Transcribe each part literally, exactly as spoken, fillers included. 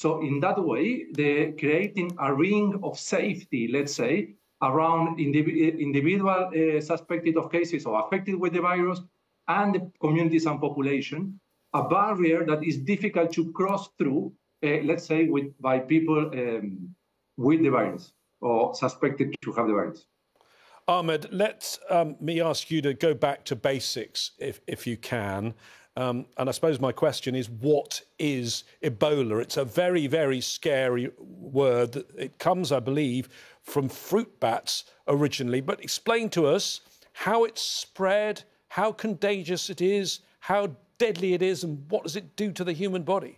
So in that way, they're creating a ring of safety, let's say, around indiv- individual uh, suspected of cases or affected with the virus and the communities and population, a barrier that is difficult to cross through, uh, let's say, with by people um, with the virus or suspected to have the virus. Ahmed, let um, me ask you to go back to basics, if, if you can. Um, and I suppose my question is, what is Ebola? It's a very, very scary word. It comes, I believe, from fruit bats originally. But explain to us how it's spread, how contagious it is, how deadly it is, and what does it do to the human body?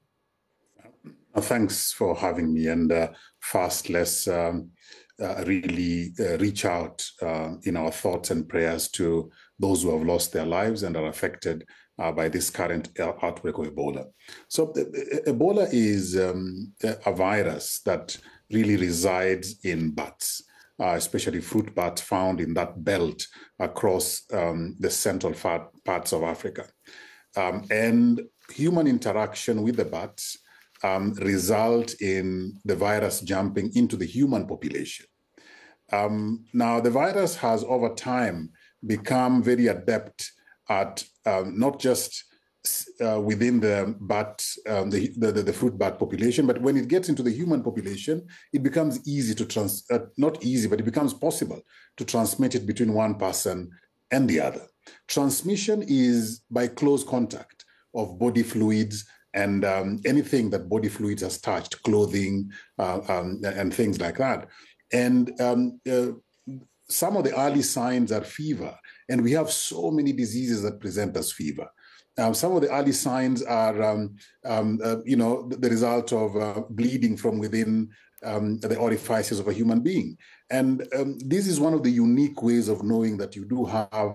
Uh, thanks for having me. And uh, first, let's um, uh, really uh, reach out uh, in our thoughts and prayers to those who have lost their lives and are affected Uh, by this current outbreak of Ebola. So uh, Ebola is um, a virus that really resides in bats, uh, especially fruit bats found in that belt across um, the central far parts of Africa. Um, and human interaction with the bats um, result in the virus jumping into the human population. Um, now, the virus has over time become very adept at um, not just uh, within the bat, um, the, the, the fruit bat population, but when it gets into the human population, it becomes easy to trans, uh, not easy, but it becomes possible to transmit it between one person and the other. Transmission is by close contact of body fluids and um, anything that body fluids has touched, clothing uh, um, and things like that. And um, uh, some of the early signs are fever, and we have so many diseases that present as fever. Um, some of the early signs are, um, um, uh, you know, the, the result of uh, bleeding from within um, the orifices of a human being. And um, this is one of the unique ways of knowing that you do have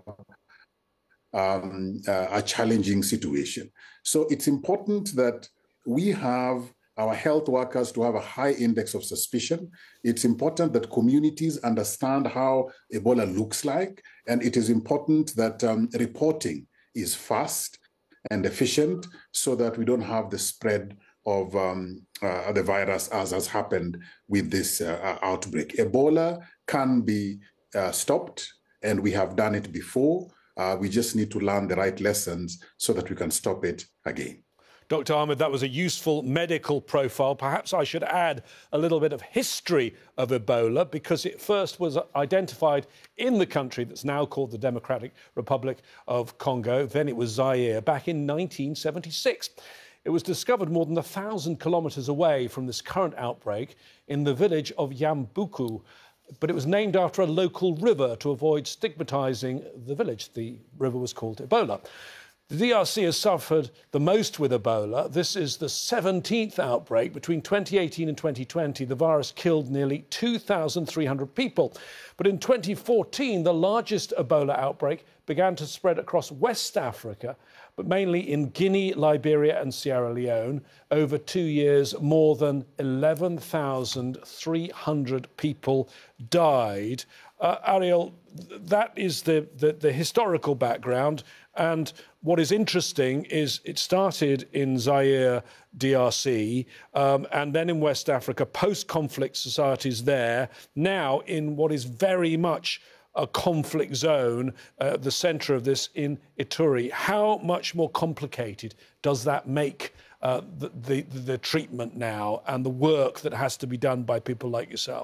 um, uh, a challenging situation. So it's important that we have our health workers to have a high index of suspicion. It's important that communities understand how Ebola looks like, and it is important that um, reporting is fast and efficient so that we don't have the spread of um, uh, the virus as has happened with this uh, outbreak. Ebola can be uh, stopped, and we have done it before. Uh, we just need to learn the right lessons so that we can stop it again. Doctor Ahmed, that was a useful medical profile. Perhaps I should add a little bit of history of Ebola, because it first was identified in the country that's now called the Democratic Republic of Congo. Then it was Zaire back in nineteen seventy-six. It was discovered more than a thousand kilometres away from this current outbreak in the village of Yambuku. But it was named after a local river to avoid stigmatising the village. The river was called Ebola. The D R C has suffered the most with Ebola. This is the seventeenth outbreak. Between twenty eighteen and twenty twenty, the virus killed nearly two thousand three hundred people. But in twenty fourteen, the largest Ebola outbreak began to spread across West Africa, but mainly in Guinea, Liberia and Sierra Leone. Over two years, more than eleven thousand three hundred people died. Uh, Ariel, that is the, the, the historical background. And what is interesting is it started in Zaire, D R C, um, and then in West Africa, post-conflict societies there, now in what is very much a conflict zone, uh, the centre of this in Ituri. How much more complicated does that make uh, the, the, the treatment now and the work that has to be done by people like yourself?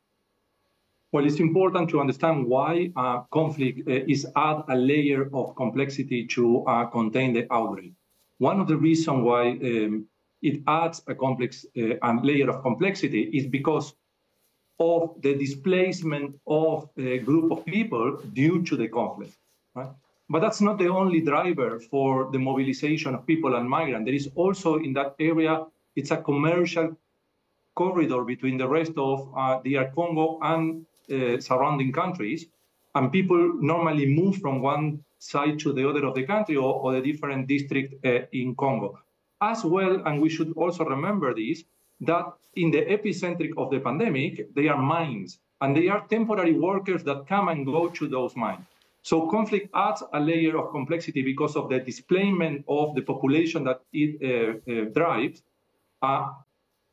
Well, it's important to understand why uh, conflict uh, is add a layer of complexity to uh, contain the outbreak. One of the reasons why um, it adds a complex uh, a layer of complexity is because of the displacement of a group of people due to the conflict, right? But that's not the only driver for the mobilization of people and migrants. There is also in that area, it's a commercial corridor between the rest of uh, D R Congo and uh, surrounding countries, and people normally move from one side to the other of the country or, or the different district uh, in Congo. As well, and we should also remember this, that in the epicenter of the pandemic, they are mines, and they are temporary workers that come and go to those mines. So conflict adds a layer of complexity because of the displacement of the population that it uh, uh, drives. Uh,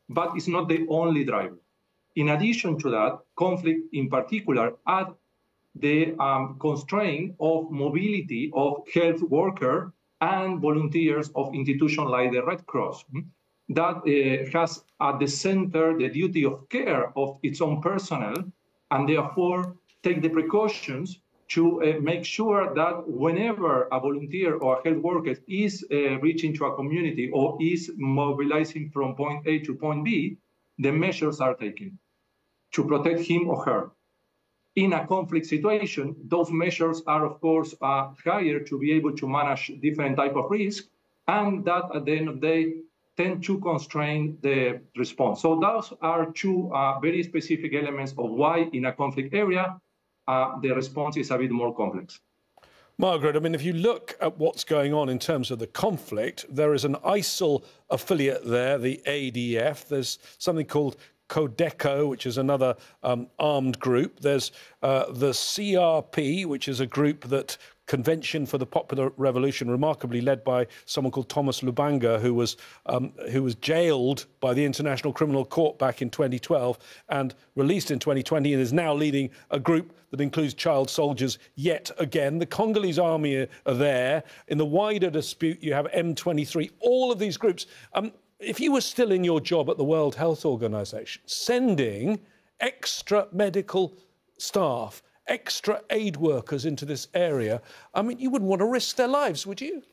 but it's not the only driver. In addition to that, conflict in particular add the um, constraint of mobility of health workers and volunteers of institutions like the Red Cross. That uh, has at the center the duty of care of its own personnel, and therefore take the precautions to uh, make sure that whenever a volunteer or a health worker is uh, reaching to a community or is mobilizing from point A to point B, the measures are taken to protect him or her. In a conflict situation, those measures are, of course, uh, higher to be able to manage different type of risk, and that at the end of the day tend to constrain the response. So those are two uh, very specific elements of why in a conflict area, uh, the response is a bit more complex. Margaret, I mean, if you look at what's going on in terms of the conflict, there is an I S I L affiliate there, the A D F. There's something called Codeco, which is another um, armed group. There's uh, the C R P, which is a group that Convention for the Popular Revolution, remarkably led by someone called Thomas Lubanga, who was um, who was jailed by the International Criminal Court back in twenty twelve and released in twenty twenty, and is now leading a group that includes child soldiers yet again. The Congolese army are there. In the wider dispute, you have M twenty-three. All of these groups. Um, if you were still in your job at the World Health Organization, sending extra medical staff, extra aid workers into this area, I mean, you wouldn't want to risk their lives, would you?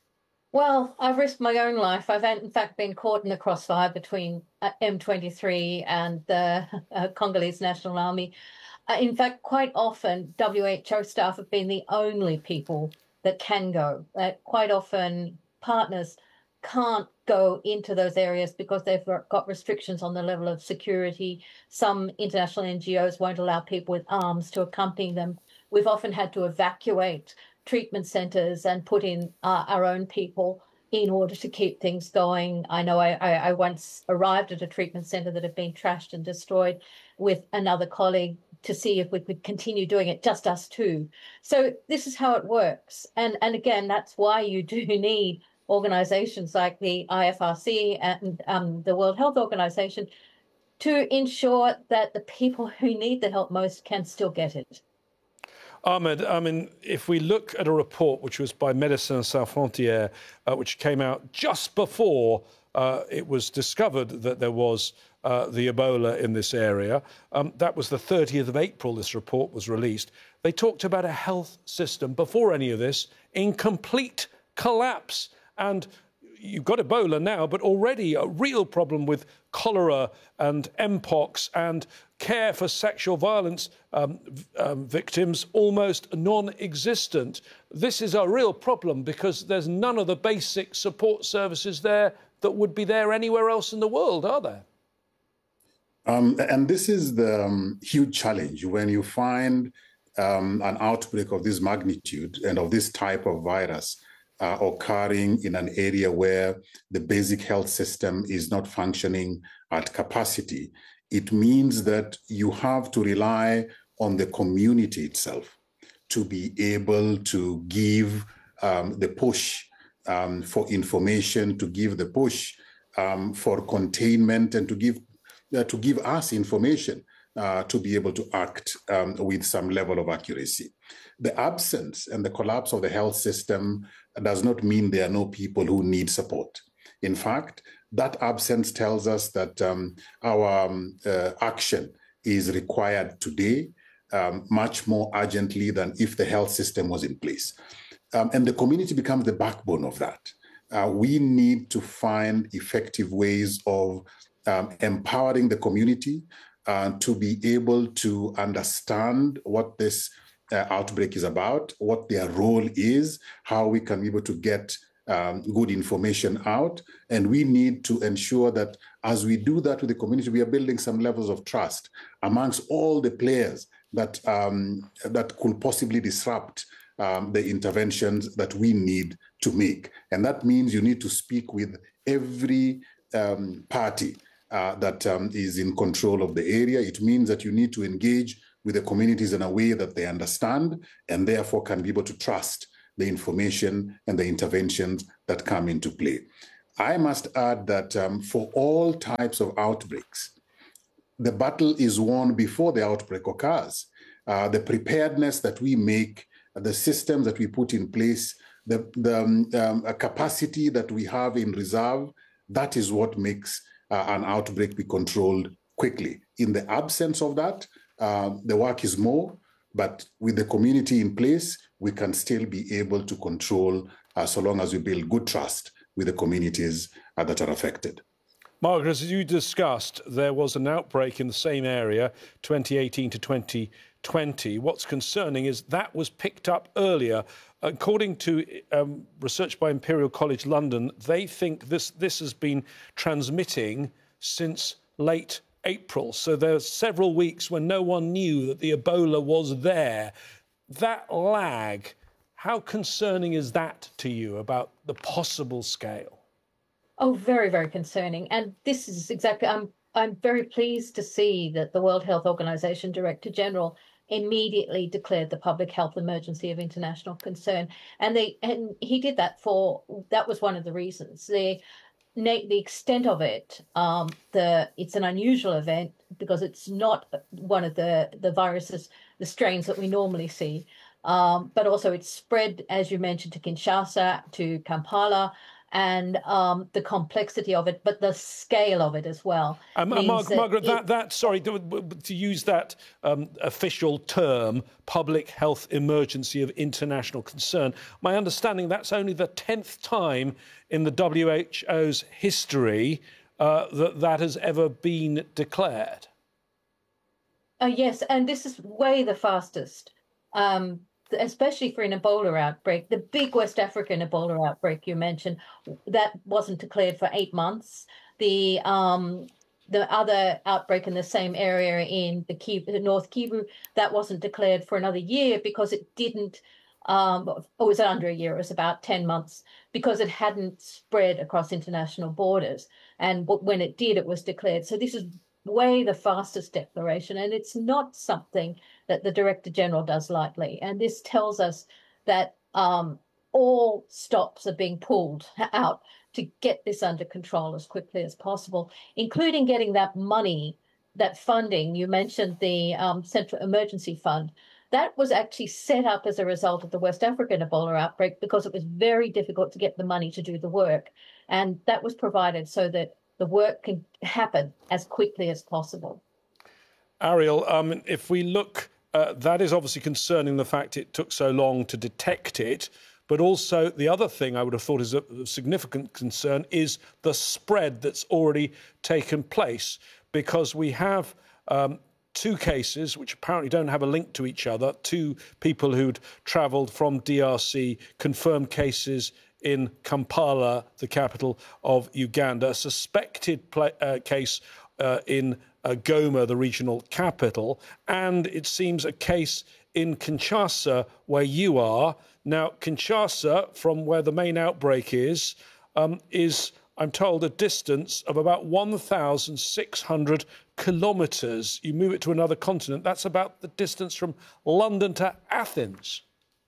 Well, I've risked my own life. I've in fact been caught in the crossfire between uh, M twenty-three and the uh, Congolese National Army. Uh, in fact, quite often, W H O staff have been the only people that can go. Uh, quite often, partners can't go into those areas because they've got restrictions on the level of security. Some international N G Os won't allow people with arms to accompany them. We've often had to evacuate treatment centres and put in uh, our own people in order to keep things going. I know I, I, I once arrived at a treatment centre that had been trashed and destroyed with another colleague to see if we could continue doing it, just us two. So this is how it works. And, and again, that's why you do need organizations like the I F R C and um, the World Health Organization to ensure that the people who need the help most can still get it. Ahmed, I mean, if we look at a report which was by Médecins Sans Frontières, uh, which came out just before uh, it was discovered that there was uh, the Ebola in this area, um, that was the thirtieth of April this report was released. They talked about a health system before any of this in complete collapse. And you've got Ebola now, but already a real problem with cholera and Mpox and care for sexual violence um, um, victims almost non-existent. This is a real problem because there's none of the basic support services there that would be there anywhere else in the world, are there? Um, and this is the um, huge challenge when you find um, an outbreak of this magnitude and of this type of virus Uh, occurring in an area where the basic health system is not functioning at capacity. It means that you have to rely on the community itself to be able to give um, the push um, for information, to give the push um, for containment, and to give uh, to give us information uh, to be able to act um, with some level of accuracy. The absence and the collapse of the health system does not mean there are no people who need support. In fact, that absence tells us that um, our um, uh, action is required today um, much more urgently than if the health system was in place. Um, and the community becomes the backbone of that. Uh, we need to find effective ways of um, empowering the community uh, to be able to understand what this Uh, outbreak is about, what their role is, how we can be able to get um, good information out. And we need to ensure that as we do that with the community, we are building some levels of trust amongst all the players that, um, that could possibly disrupt um, the interventions that we need to make. And that means you need to speak with every um, party uh, that um, is in control of the area. It means that you need to engage with the communities in a way that they understand and therefore can be able to trust the information and the interventions that come into play. I must add that um, for all types of outbreaks, the battle is won before the outbreak occurs. Uh, the preparedness that we make, the systems that we put in place, the, the um, um, capacity that we have in reserve, that is what makes uh, an outbreak be controlled quickly. In the absence of that, uh, the work is more, but with the community in place, we can still be able to control uh, so long as we build good trust with the communities uh, that are affected. Margaret, as you discussed, there was an outbreak in the same area, twenty eighteen to twenty twenty. What's concerning is that was picked up earlier. According to um, research by Imperial College London, they think this, this has been transmitting since late April. So there's several weeks when no one knew that the Ebola was there. That lag, how concerning is that to you about the possible scale? Oh, very, very concerning. And this is exactly, I'm, I'm very pleased to see that the World Health Organization Director General immediately declared the public health emergency of international concern. And they, and he did that for, that was one of the reasons. The, the extent of it, um, the it's an unusual event because it's not one of the, the viruses, the strains that we normally see. Um, but also it's spread, as you mentioned, to Kinshasa, to Kampala, and um, the complexity of it, but the scale of it as well. Um, Mar that Margaret, it, that, that, sorry, to, to use that um, official term, public health emergency of international concern, my understanding that's only the tenth time in the W H O's history uh, that that has ever been declared. Uh, yes, and this is way the fastest. Um, especially for an Ebola outbreak, the big West African Ebola outbreak you mentioned, that wasn't declared for eight months. The um, the other outbreak in the same area in the, Kivu, the North Kivu, that wasn't declared for another year because it didn't, um, it was under a year, it was about ten months, because it hadn't spread across international borders. And when it did, it was declared. So this is way the fastest declaration, and it's not something that the Director General does lightly. And this tells us that um, all stops are being pulled out to get this under control as quickly as possible, including getting that money, that funding. You mentioned the um, Central Emergency Fund. That was actually set up as a result of the West African Ebola outbreak because it was very difficult to get the money to do the work. And that was provided so that the work can happen as quickly as possible. Ariel, um, if we look, uh, that is obviously concerning, the fact it took so long to detect it, but also the other thing I would have thought is a significant concern is the spread that's already taken place, because we have um, two cases which apparently don't have a link to each other, two people who'd travelled from D R C, confirmed cases in Kampala, the capital of Uganda, a suspected play, uh, case uh, in uh, Goma, the regional capital, and it seems a case in Kinshasa, where you are. Now, Kinshasa, from where the main outbreak is, um, is, I'm told, a distance of about one thousand six hundred kilometres. You move it to another continent, that's about the distance from London to Athens.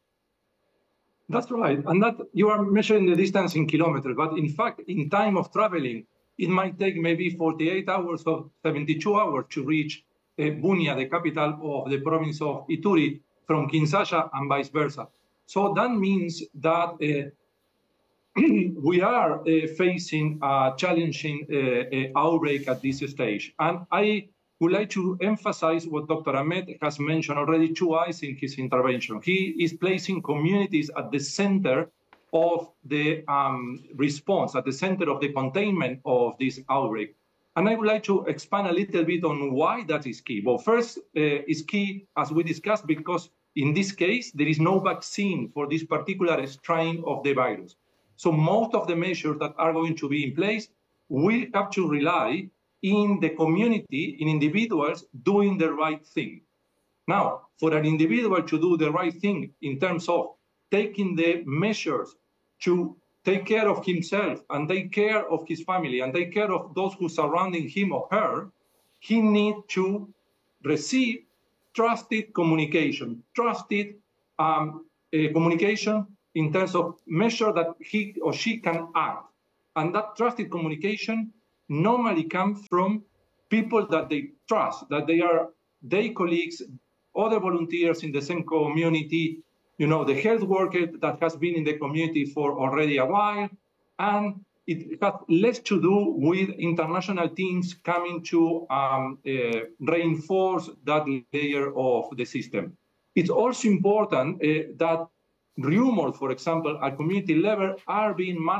That's right. And that you are measuring the distance in kilometers, but in fact, in time of traveling, it might take maybe forty-eight hours or seventy-two hours to reach uh, Bunia, the capital of the province of Ituri, from Kinshasa and vice versa. So that means that uh, we are uh, facing a challenging uh, uh, outbreak at this stage. And I would like to emphasize what Doctor Ahmed has mentioned already twice in his intervention. He is placing communities at the center of the um, response, at the center of the containment of this outbreak. And I would like to expand a little bit on why that is key. Well, first, uh, is key, as we discussed, because in this case, there is no vaccine for this particular strain of the virus. So most of the measures that are going to be in place will have to rely in the community, in individuals doing the right thing. Now, for an individual to do the right thing in terms of taking the measures to take care of himself and take care of his family and take care of those who are surrounding him or her, he needs to receive trusted communication, trusted um, uh, communication in terms of measure that he or she can act. And that trusted communication normally comes from people that they trust, that they are their colleagues, other volunteers in the same community, you know, the health worker that has been in the community for already a while. And it has less to do with international teams coming to um, uh, reinforce that layer of the system. It's also important uh, that rumors, for example, at community level are being managed